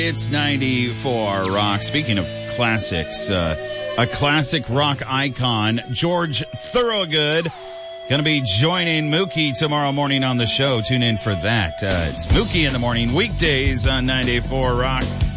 It's 94 Rock. Speaking of classics, a classic rock icon, George Thorogood, going to be joining Mookie tomorrow morning on the show. Tune in for that. It's Mookie in the morning, weekdays on 94 Rock.